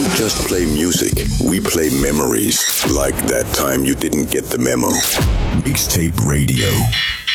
just play music. We play memories, like that time you didn't get the memo. Mixtape Radio.